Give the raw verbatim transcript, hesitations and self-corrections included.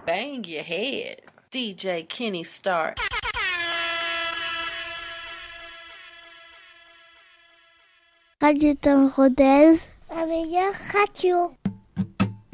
bang your head. D J Kenny Starr. Radio Temps Rodez, la meilleure radio.